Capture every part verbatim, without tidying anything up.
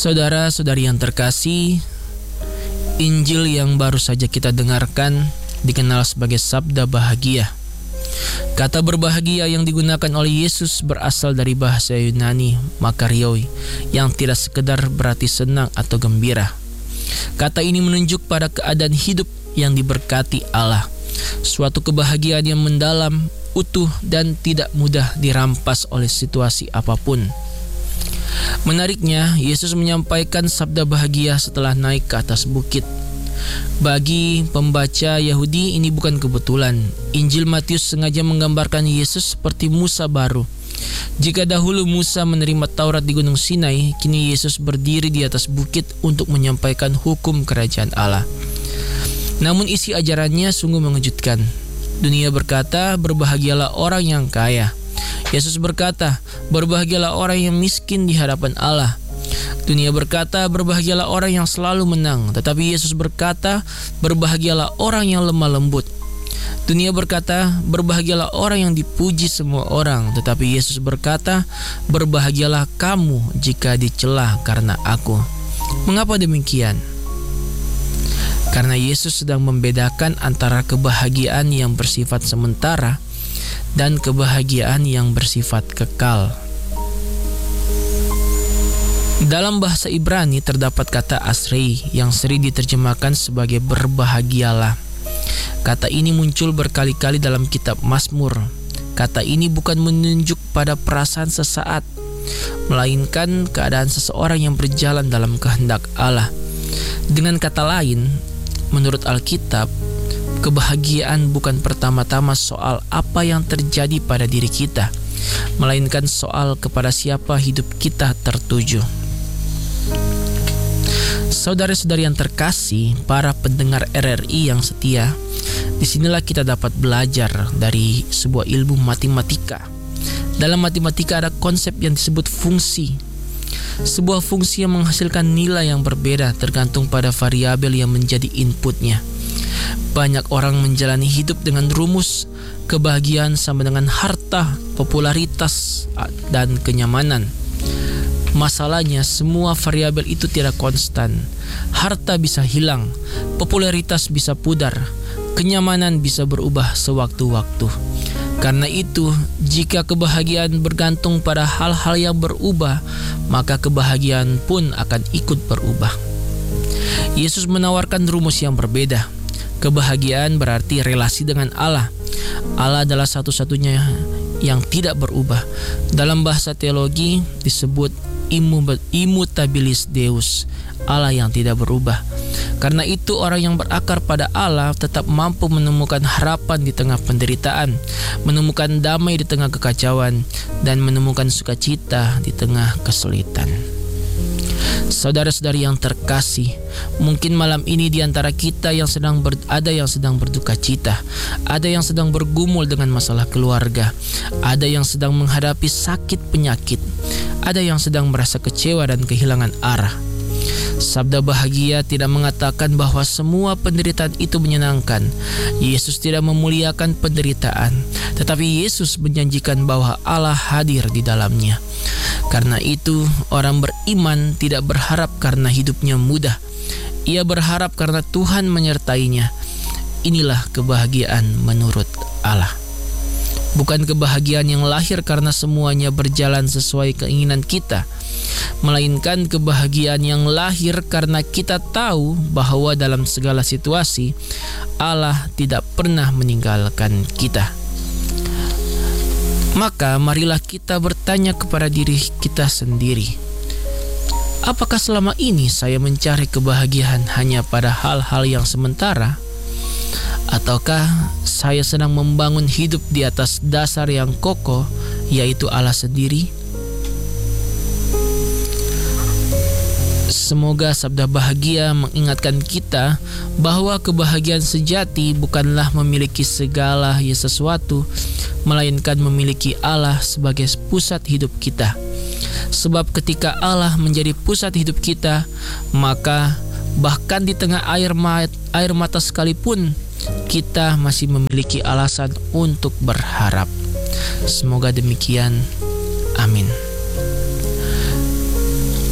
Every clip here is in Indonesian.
Saudara-saudari yang terkasih, Injil yang baru saja kita dengarkan dikenal sebagai sabda bahagia. Kata berbahagia yang digunakan oleh Yesus berasal dari bahasa Yunani makarioi, yang tidak sekedar berarti senang atau gembira. Kata ini menunjuk pada keadaan hidup yang diberkati Allah, suatu kebahagiaan yang mendalam, utuh, dan tidak mudah dirampas oleh situasi apapun. Menariknya, Yesus menyampaikan sabda bahagia setelah naik ke atas bukit. Bagi pembaca Yahudi, ini bukan kebetulan. Injil Matius sengaja menggambarkan Yesus seperti Musa baru. Jika dahulu Musa menerima Taurat di Gunung Sinai, kini Yesus berdiri di atas bukit untuk menyampaikan hukum kerajaan Allah. Namun isi ajarannya sungguh mengejutkan. Dunia berkata, berbahagialah orang yang kaya. Yesus berkata, berbahagialah orang yang miskin di hadapan Allah. Dunia berkata, berbahagialah orang yang selalu menang. Tetapi Yesus berkata, berbahagialah orang yang lemah lembut. Dunia berkata, berbahagialah orang yang dipuji semua orang. Tetapi Yesus berkata, berbahagialah kamu jika dicela karena aku. Mengapa demikian? Karena Yesus sedang membedakan antara kebahagiaan yang bersifat sementara dan kebahagiaan yang bersifat kekal. Dalam bahasa Ibrani terdapat kata asrei yang sering diterjemahkan sebagai berbahagialah. Kata ini muncul berkali-kali dalam kitab Mazmur. Kata ini bukan menunjuk pada perasaan sesaat, melainkan keadaan seseorang yang berjalan dalam kehendak Allah. Dengan kata lain, menurut Alkitab, kebahagiaan bukan pertama-tama soal apa yang terjadi pada diri kita, melainkan soal kepada siapa hidup kita tertuju. Saudara-saudari yang terkasih, para pendengar R R I yang setia, disinilah kita dapat belajar dari sebuah ilmu matematika. Dalam matematika ada konsep yang disebut fungsi. Sebuah fungsi yang menghasilkan nilai yang berbeda tergantung pada variabel yang menjadi inputnya. Banyak orang menjalani hidup dengan rumus kebahagiaan sama dengan harta, popularitas, dan kenyamanan. Masalahnya, semua variabel itu tidak konstan. Harta bisa hilang, popularitas bisa pudar, kenyamanan bisa berubah sewaktu-waktu. Karena itu, jika kebahagiaan bergantung pada hal-hal yang berubah, maka kebahagiaan pun akan ikut berubah. Yesus menawarkan rumus yang berbeda. Kebahagiaan berarti relasi dengan Allah. Allah adalah satu-satunya yang tidak berubah. Dalam bahasa teologi disebut immutabilis Deus, Allah yang tidak berubah. Karena itu orang yang berakar pada Allah tetap mampu menemukan harapan di tengah penderitaan, menemukan damai di tengah kekacauan, dan menemukan sukacita di tengah kesulitan. Saudara-saudari yang terkasih, mungkin malam ini di antara kita yang sedang ber, ada yang sedang berduka cita, ada yang sedang bergumul dengan masalah keluarga, ada yang sedang menghadapi sakit penyakit, ada yang sedang merasa kecewa dan kehilangan arah. Sabda bahagia tidak mengatakan bahwa semua penderitaan itu menyenangkan. Yesus tidak memuliakan penderitaan, tetapi Yesus menjanjikan bahwa Allah hadir di dalamnya. Karena itu, orang beriman tidak berharap karena hidupnya mudah. Ia berharap karena Tuhan menyertainya. Inilah kebahagiaan menurut Allah. Bukan kebahagiaan yang lahir karena semuanya berjalan sesuai keinginan kita, melainkan kebahagiaan yang lahir karena kita tahu bahwa dalam segala situasi Allah tidak pernah meninggalkan kita. Maka marilah kita bertanya kepada diri kita sendiri, apakah selama ini saya mencari kebahagiaan hanya pada hal-hal yang sementara? Ataukah saya sedang membangun hidup di atas dasar yang kokoh, yaitu Allah sendiri? Semoga sabda bahagia mengingatkan kita bahwa kebahagiaan sejati bukanlah memiliki segala sesuatu, melainkan memiliki Allah sebagai pusat hidup kita. Sebab ketika Allah menjadi pusat hidup kita, maka bahkan di tengah air mata, air mata sekalipun, kita masih memiliki alasan untuk berharap. Semoga demikian. Amin.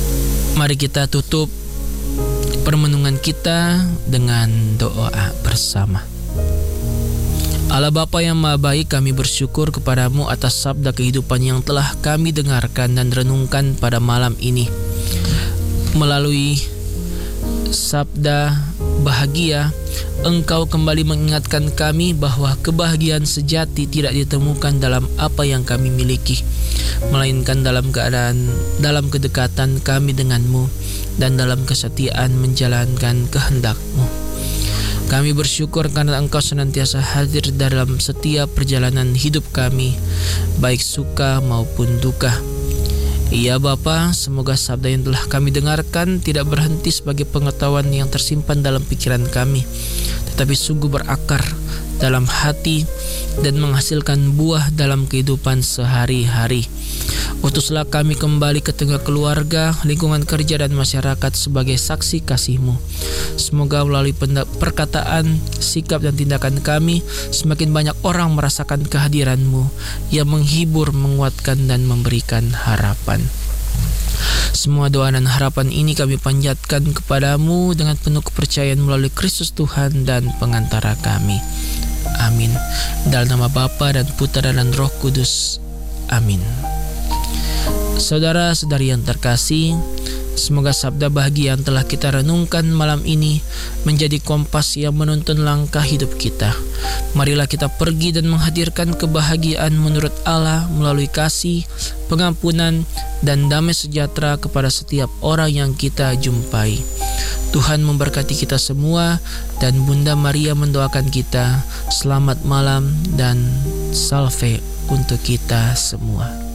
Mari kita tutup permenungan kita dengan doa bersama. Allah Bapa yang Maha Baik, kami bersyukur kepadamu atas sabda kehidupan yang telah kami dengarkan dan renungkan pada malam ini. Melalui sabda bahagia, Engkau kembali mengingatkan kami bahwa kebahagiaan sejati tidak ditemukan dalam apa yang kami miliki, melainkan dalam keadaan dalam kedekatan kami denganmu dan dalam kesetiaan menjalankan kehendak-Mu. Kami bersyukur karena Engkau senantiasa hadir dalam setiap perjalanan hidup kami, baik suka maupun duka. Ya Bapa, semoga sabda yang telah kami dengarkan tidak berhenti sebagai pengetahuan yang tersimpan dalam pikiran kami, tetapi sungguh berakar dalam hati dan menghasilkan buah dalam kehidupan sehari-hari. Utuslah kami kembali ke tengah keluarga, lingkungan kerja dan masyarakat sebagai saksi kasih-Mu. Semoga melalui perkataan, sikap dan tindakan kami, semakin banyak orang merasakan kehadiran-Mu yang menghibur, menguatkan dan memberikan harapan. Semua doa dan harapan ini kami panjatkan kepadamu dengan penuh kepercayaan melalui Kristus Tuhan dan pengantara kami. Amin. Dalam nama Bapa dan Putra dan Roh Kudus. Amin. Saudara-saudari yang terkasih, semoga sabda bahagia yang telah kita renungkan malam ini menjadi kompas yang menuntun langkah hidup kita. Marilah kita pergi dan menghadirkan kebahagiaan menurut Allah melalui kasih, pengampunan, dan damai sejahtera kepada setiap orang yang kita jumpai. Tuhan memberkati kita semua dan Bunda Maria mendoakan kita. Selamat malam dan salve untuk kita semua.